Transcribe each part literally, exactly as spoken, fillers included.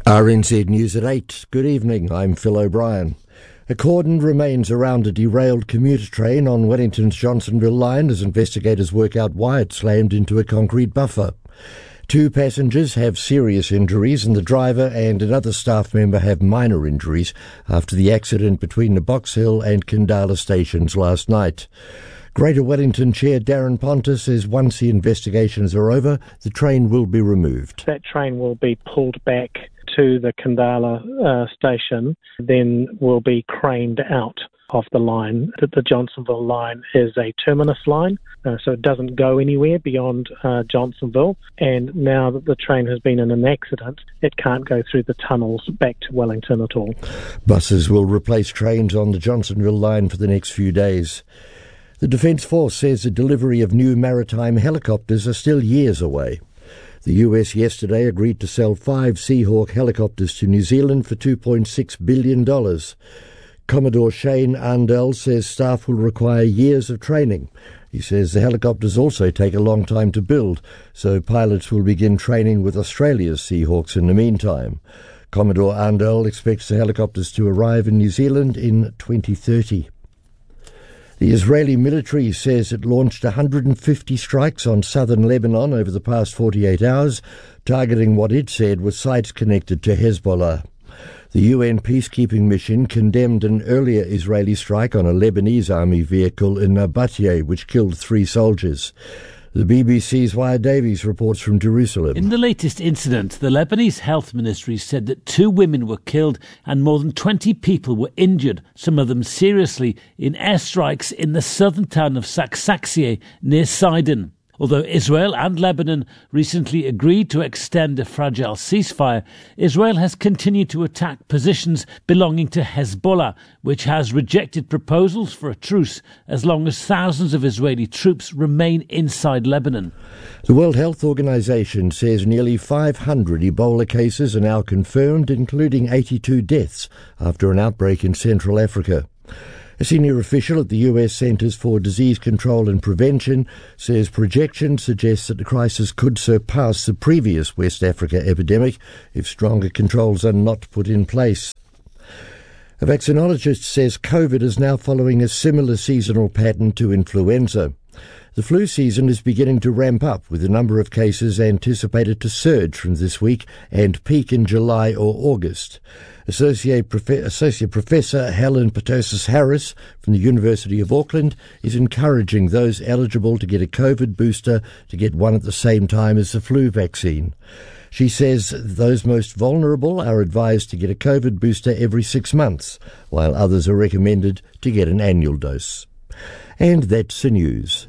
R N Z News at eight. Good evening, I'm Phil O'Brien. A cordon remains around a derailed commuter train on Wellington's Johnsonville line as investigators work out why it slammed into a concrete buffer. Two passengers have serious injuries and the driver and another staff member have minor injuries after the accident between the Box Hill and Kandala stations last night. Greater Wellington Chair Darren Pontus says once the investigations are over, the train will be removed. That train will be pulled back to the Kandala uh, station, then will be craned out of the line. The, the Johnsonville line is a terminus line, uh, so it doesn't go anywhere beyond uh, Johnsonville. And now that the train has been in an accident, it can't go through the tunnels back to Wellington at all. Buses will replace trains on the Johnsonville line for the next few days. The Defence Force says the delivery of new maritime helicopters are still years away. The U S yesterday agreed to sell five Seahawk helicopters to New Zealand for two point six billion dollars. Commodore Shane Arndell says staff will require years of training. He says the helicopters also take a long time to build, so pilots will begin training with Australia's Seahawks in the meantime. Commodore Arndell expects the helicopters to arrive in New Zealand in twenty thirty. The Israeli military says it launched one hundred fifty strikes on southern Lebanon over the past forty-eight hours, targeting what it said were sites connected to Hezbollah. The U N peacekeeping mission condemned an earlier Israeli strike on a Lebanese army vehicle in Nabateh, which killed three soldiers. The B B C's Wyatt Davies reports from Jerusalem. In the latest incident, the Lebanese Health Ministry said that two women were killed and more than twenty people were injured, some of them seriously, in airstrikes in the southern town of Saksaksieh near Sidon. Although Israel and Lebanon recently agreed to extend a fragile ceasefire, Israel has continued to attack positions belonging to Hezbollah, which has rejected proposals for a truce as long as thousands of Israeli troops remain inside Lebanon. The World Health Organization says nearly five hundred Ebola cases are now confirmed, including eighty-two deaths after an outbreak in Central Africa. A senior official at the U S Centers for Disease Control and Prevention says projections suggest that the crisis could surpass the previous West Africa epidemic if stronger controls are not put in place. A vaccinologist says COVID is now following a similar seasonal pattern to influenza. The flu season is beginning to ramp up, with the number of cases anticipated to surge from this week and peak in July or August. Associate, Prof- Associate Professor Helen Patosis-Harris from the University of Auckland is encouraging those eligible to get a COVID booster to get one at the same time as the flu vaccine. She says those most vulnerable are advised to get a COVID booster every six months, while others are recommended to get an annual dose. And that's the news.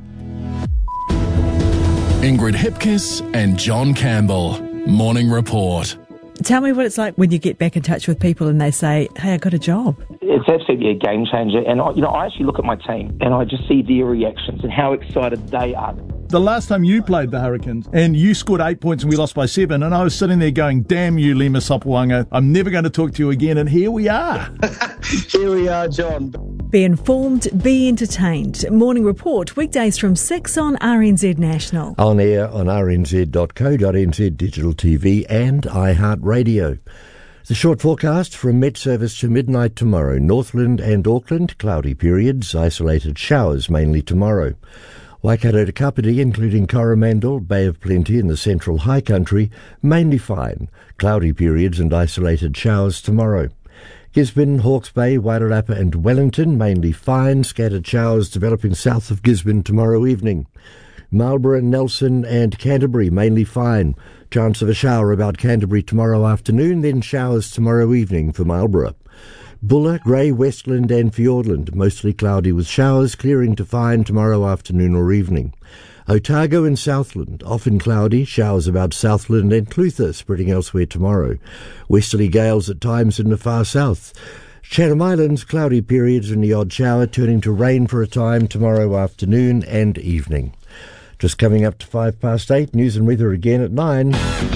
Ingrid Hipkiss and John Campbell. Morning Report. Tell me what it's like when you get back in touch with people and they say, hey, I got a job. It's absolutely a game changer. And, I, you know, I actually look at my team and I just see their reactions and how excited they are. The last time you played the Hurricanes and you scored eight points and we lost by seven, and I was sitting there going, damn you, Lima Sopoaga, I'm never going to talk to you again, and here we are. Here we are, John. Be informed, be entertained. Morning Report, weekdays from six on R N Z National. On air on r n z dot co dot n z digital T V and iHeartRadio. The short forecast from Met Service to midnight tomorrow. Northland and Auckland, cloudy periods, isolated showers mainly tomorrow. Waikato to Kapiti, including Coromandel, Bay of Plenty and the Central High Country, mainly fine. Cloudy periods and isolated showers tomorrow. Gisborne, Hawke's Bay, Wairarapa and Wellington, mainly fine. Scattered showers developing south of Gisborne tomorrow evening. Marlborough, Nelson and Canterbury, mainly fine. Chance of a shower about Canterbury tomorrow afternoon, then showers tomorrow evening for Marlborough. Buller, Grey, Westland and Fiordland, mostly cloudy with showers, clearing to fine tomorrow afternoon or evening. Otago and Southland, often cloudy, showers about Southland and Clutha, spreading elsewhere tomorrow. Westerly gales at times in the far south. Chatham Islands, cloudy periods and the odd shower, turning to rain for a time tomorrow afternoon and evening. Just coming up to five past eight, news and weather again at nine.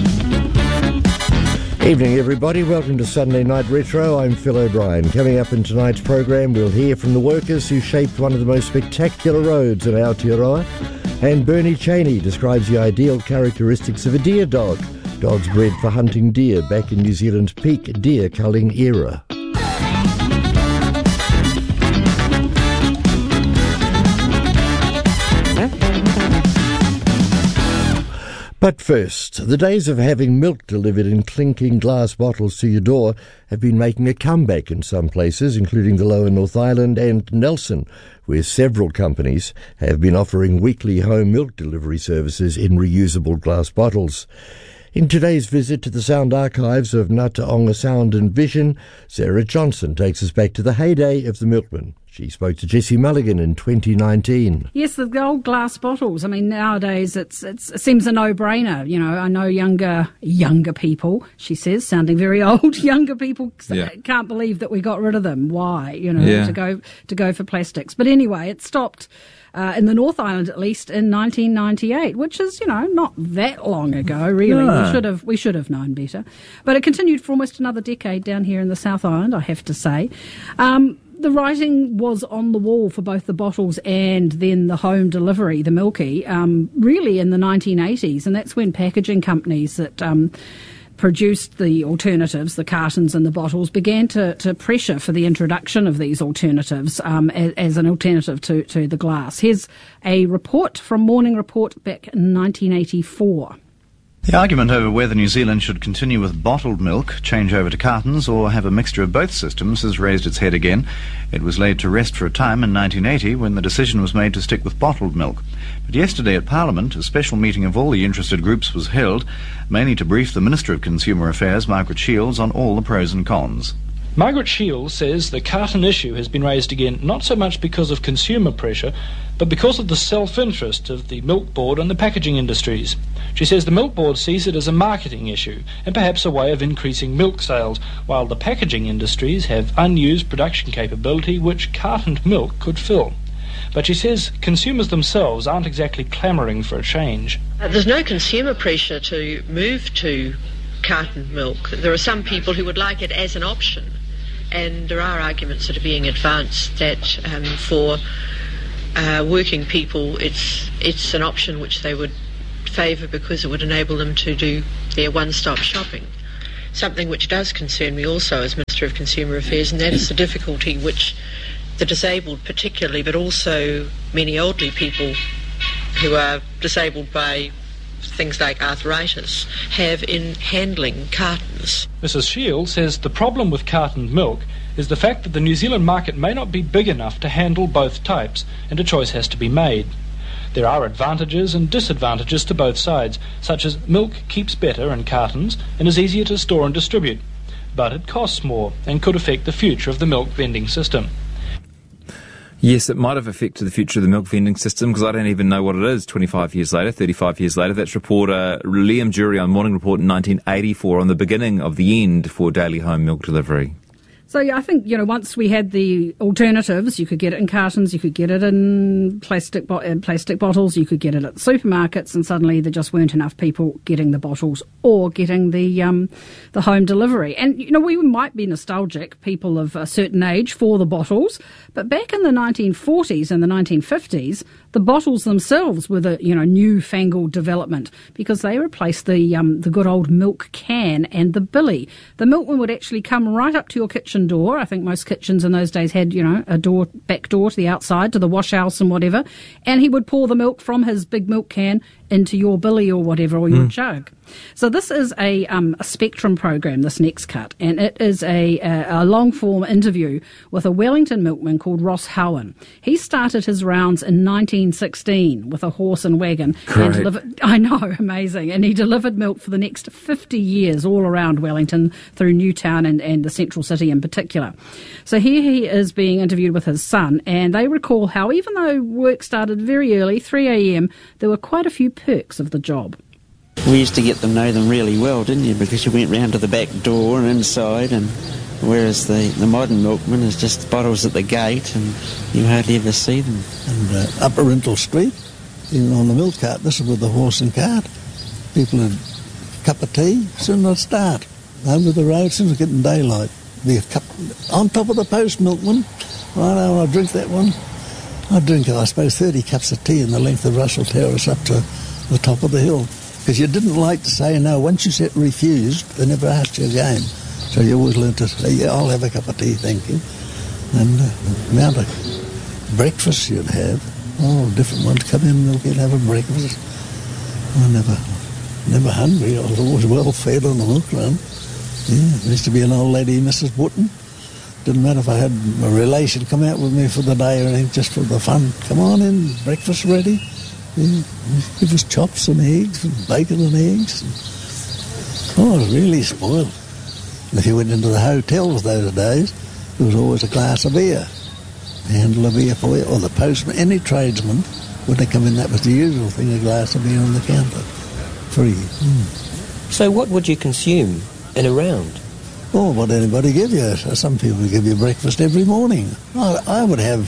Evening, everybody. Welcome to Sunday Night Retro. I'm Phil O'Brien. Coming up in tonight's program, we'll hear from the workers who shaped one of the most spectacular roads in Aotearoa. And Bernie Cheney describes the ideal characteristics of a deer dog. Dogs bred for hunting deer back in New Zealand's peak deer culling era. But first, the days of having milk delivered in clinking glass bottles to your door have been making a comeback in some places, including the Lower North Island and Nelson, where several companies have been offering weekly home milk delivery services in reusable glass bottles. In today's visit to the sound archives of Ngā Taonga Sound and Vision, Sarah Johnson takes us back to the heyday of the milkman. She spoke to Jessie Mulligan in twenty nineteen. Yes, the old glass bottles. I mean, nowadays it's, it's it seems a no-brainer. You know, I know younger younger people, she says, sounding very old, younger people yeah. can't believe that we got rid of them. Why? You know, yeah. to go to go for plastics. But anyway, it stopped. Uh, in the North Island, at least, in nineteen ninety-eight, which is, you know, not that long ago, really. No. We should have we should have known better. But it continued for almost another decade down here in the South Island, I have to say. Um, the writing was on the wall for both the bottles and then the home delivery, the milky, um, really in the nineteen eighties, and that's when packaging companies that Um, produced the alternatives, the cartons and the bottles, began to, to pressure for the introduction of these alternatives um, as, as an alternative to, to the glass. Here's a report from Morning Report back in nineteen eighty-four. The argument over whether New Zealand should continue with bottled milk, change over to cartons, or have a mixture of both systems has raised its head again. It was laid to rest for a time in nineteen eighty when the decision was made to stick with bottled milk. But yesterday at Parliament, a special meeting of all the interested groups was held, mainly to brief the Minister of Consumer Affairs, Margaret Shields, on all the pros and cons. Margaret Shields says the carton issue has been raised again not so much because of consumer pressure, but because of the self-interest of the Milk Board and the packaging industries. She says the Milk Board sees it as a marketing issue and perhaps a way of increasing milk sales, while the packaging industries have unused production capability which cartoned milk could fill. But she says consumers themselves aren't exactly clamouring for a change. Uh, there's no consumer pressure to move to cartoned milk. There are some people who would like it as an option, and there are arguments that are being advanced that um, for uh, working people it's it's an option which they would favour because it would enable them to do their one-stop shopping. Something which does concern me also as Minister of Consumer Affairs, and that is the difficulty which the disabled particularly, but also many elderly people who are disabled by things like arthritis, have in handling cartons. Missus Shields says the problem with cartoned milk is the fact that the New Zealand market may not be big enough to handle both types, and a choice has to be made. There are advantages and disadvantages to both sides, such as milk keeps better in cartons and is easier to store and distribute, but it costs more and could affect the future of the milk vending system. Yes, it might have affected the future of the milk vending system, because I don't even know what it is twenty-five years later, thirty-five years later. That's reporter Liam Jury on Morning Report in nineteen eighty-four on the beginning of the end for daily home milk delivery. So, yeah, I think, you know, once we had the alternatives, you could get it in cartons, you could get it in plastic bo- in plastic bottles, you could get it at the supermarkets, and suddenly there just weren't enough people getting the bottles or getting the um, the home delivery. And, you know, we might be nostalgic, people of a certain age, for the bottles, but back in the nineteen forties and the nineteen fifties, the bottles themselves were the, you know, newfangled development, because they replaced the um, the good old milk can and the billy. The milkman would actually come right up to your kitchen door. I think most kitchens in those days had, you know, a door, back door to the outside, to the wash house and whatever, and he would pour the milk from his big milk can into your billy or whatever, or your mm. jug. So this is a, um, a Spectrum program, this next cut, and it is a, a, a long-form interview with a Wellington milkman called Ross Howan. He started his rounds in nineteen sixteen with a horse and wagon. Great. And delivered, I know, amazing. And he delivered milk for the next fifty years all around Wellington, through Newtown and, and the central city in particular. So here he is being interviewed with his son, and they recall how even though work started very early, three a.m, there were quite a few perks of the job. We used to get to know them really well, didn't you? Because you went round to the back door and inside, and whereas the, the modern milkman is just bottles at the gate and you hardly ever see them. And uh, up Arintal Street, even on the milk cart, this is with the horse and cart. People had a cup of tea, soon they'd start. Over the road, soon as it's getting daylight. Be a cup on top of the post milkman. Right now, I drink that one. I drink, I suppose, thirty cups of tea in the length of Russell Terrace up to the top of the hill. Because you didn't like to say no. Once you said refused, they never asked you again. So you always learned to say, yeah, I'll have a cup of tea, thank you. And uh, the amount of breakfast you'd have, oh, different ones come in, milk, you'd have a breakfast. I never, never hungry. I was always well fed on the milk run. Yeah, there used to be an old lady, Missus Wooten. Didn't matter if I had a relation come out with me for the day or anything, just for the fun. Come on in, breakfast ready. Yeah, give us chops and eggs and bacon and eggs. And, oh, I was really spoiled. And if you went into the hotels those days, there was always a glass of beer. They handle a beer for you, or the postman, any tradesman, when they come in, that was the usual thing, a glass of beer on the counter. Free. Mm. So what would you consume in a round? Oh, what anybody give you? Some people give you breakfast every morning. I, I would have,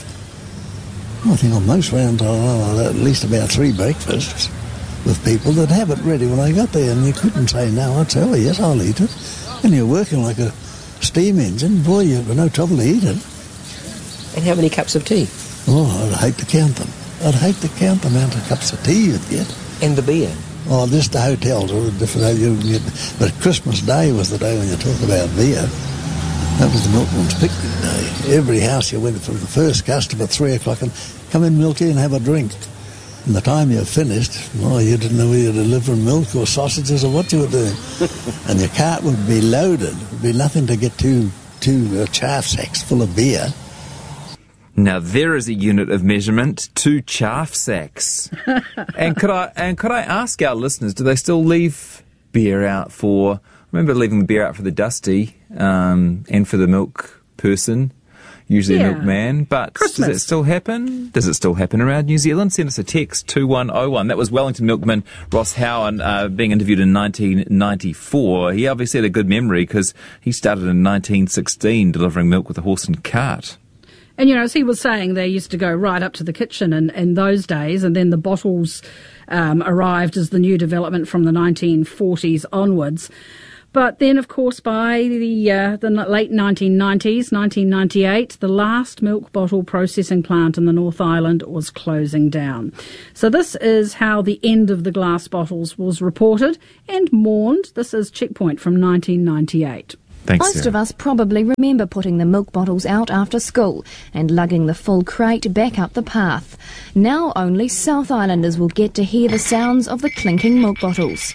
I think on most rounds, oh, at least about three breakfasts with people that have it ready when I got there, and you couldn't say no. I'd say, oh yes, I'll eat it. And you're working like a steam engine, boy, you've got no trouble to eat it. And how many cups of tea? Oh, I'd hate to count them. I'd hate to count the amount of cups of tea you'd get. And the beer? Oh, this the hotels are different. You get, but Christmas Day was the day when you talk about beer. That was the milkman's picnic day. Every house you went from the first customer at three o'clock and come in, Milky, and have a drink. And the time you finished, well, you didn't know whether you were delivering milk or sausages or what you were doing. And your cart would be loaded. There'd be nothing to get two, two uh, chaff sacks full of beer. Now there is a unit of measurement, two chaff sacks. and could I and could I ask our listeners, do they still leave beer out for? I remember leaving the beer out for the dusty um, and for the milk person, usually yeah. a milkman. But Christmas. Does it still happen? Does it still happen around New Zealand? Send us a text two one oh one. That was Wellington milkman Ross Howan uh, being interviewed in nineteen ninety-four. He obviously had a good memory because he started in nineteen sixteen delivering milk with a horse and cart. And, you know, as he was saying, they used to go right up to the kitchen in, in those days, and then the bottles um, arrived as the new development from the nineteen forties onwards. But then, of course, by the uh, the late nineteen nineties, nineteen ninety-eight, the last milk bottle processing plant in the North Island was closing down. So this is how the end of the glass bottles was reported and mourned. This is Checkpoint from nineteen ninety-eight. Thanks, Most Sarah. of us probably remember putting the milk bottles out after school and lugging the full crate back up the path. Now only South Islanders will get to hear the sounds of the clinking milk bottles.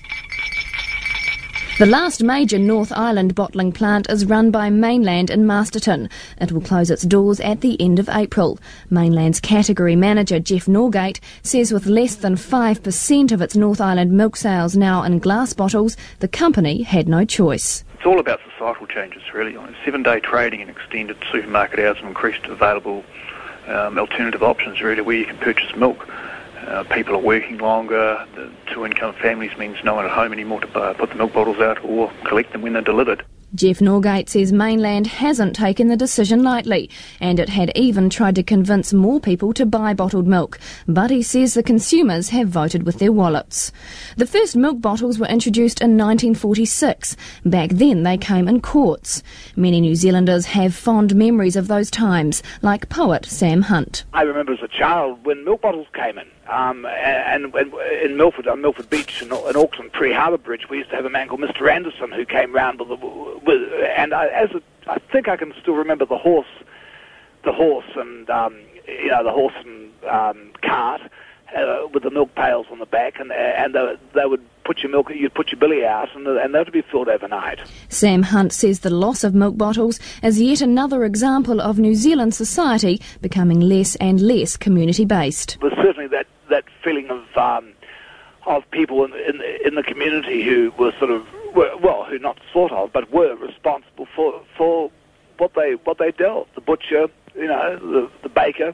The last major North Island bottling plant is run by Mainland in Masterton. It will close its doors at the end of April. Mainland's category manager Jeff Norgate says with less than five percent of its North Island milk sales now in glass bottles, the company had no choice. It's all about societal changes, really. Seven-day trading and extended supermarket hours have increased available um, alternative options, really, where you can purchase milk. Uh, people are working longer. The two-income families means no one at home anymore to uh, put the milk bottles out or collect them when they're delivered. Jeff Norgate says Mainland hasn't taken the decision lightly, and it had even tried to convince more people to buy bottled milk. But he says the consumers have voted with their wallets. The first milk bottles were introduced in nineteen forty-six. Back then they came in quarts. Many New Zealanders have fond memories of those times, like poet Sam Hunt. I remember as a child when milk bottles came in. Um, and, and in Milford, on Milford Beach in, in Auckland, pre-Harbour Bridge, we used to have a man called Mister Anderson who came round with, the, with and I, as a, I think I can still remember the horse, the horse and um, you know the horse and um, cart uh, with the milk pails on the back, and and they, they would put your milk, you'd put your billy out, and, and they would be filled overnight. Sam Hunt says the loss of milk bottles is yet another example of New Zealand society becoming less and less community-based. There's certainly that. that feeling of um, of people in, in in the community who were sort of were, well, who not sort of, but were responsible for for what they what they dealt. The butcher, you know, the, the baker,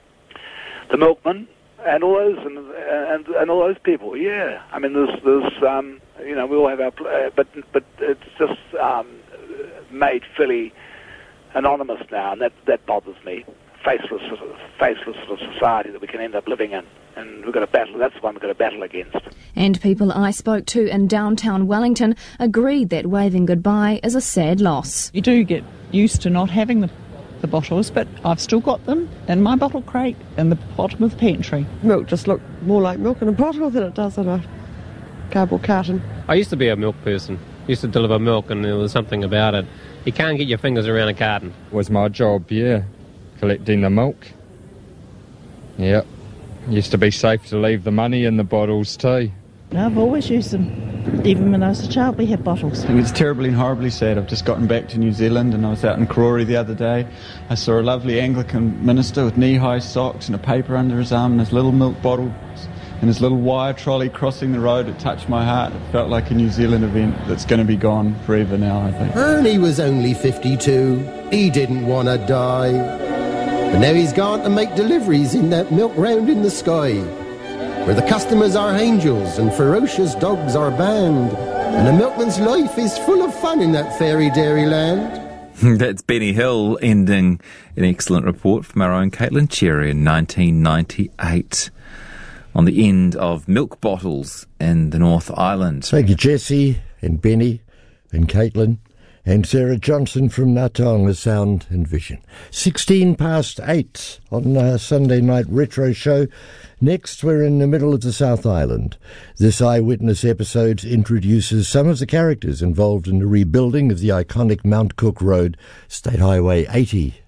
the milkman, and all those and and and all those people. Yeah, I mean, there's there's um, you know, we all have our uh, but but it's just um, made fairly anonymous now, and that that bothers me. Faceless, faceless sort of society that we can end up living in, and we've got to battle. That's the one we've got to battle against. And people I spoke to in downtown Wellington agreed that waving goodbye is a sad loss. You do get used to not having the, the bottles, but I've still got them in my bottle crate in the bottom of the pantry. Milk just looked more like milk in a bottle than it does in a cardboard carton. I used to be a milk person. Used to deliver milk, and there was something about it. You can't get your fingers around a carton. Was my job, yeah, collecting the milk. Yep. Used to be safe to leave the money in the bottles too. I've always used them. Even when I was a child, we had bottles. I think it's terribly and horribly sad. I've just gotten back to New Zealand, and I was out in Karori the other day. I saw a lovely Anglican minister with knee-high socks and a paper under his arm and his little milk bottle and his little wire trolley crossing the road. It touched my heart. It felt like a New Zealand event that's going to be gone forever now, I think. Ernie was only fifty-two. He didn't want to die. But now he's gone to make deliveries in that milk round in the sky, where the customers are angels and ferocious dogs are banned, and a milkman's life is full of fun in that fairy dairy land. That's Benny Hill ending an excellent report from our own Caitlin Cherry in nineteen ninety-eight on the end of milk bottles in the North Island. Thank you, Jesse and Benny and Caitlin and Sarah Johnson from Natonga Sound and Vision. sixteen past eight on our Sunday night retro show. Next, we're in the middle of the South Island. This Eyewitness episode introduces some of the characters involved in the rebuilding of the iconic Mount Cook Road, State Highway eighty.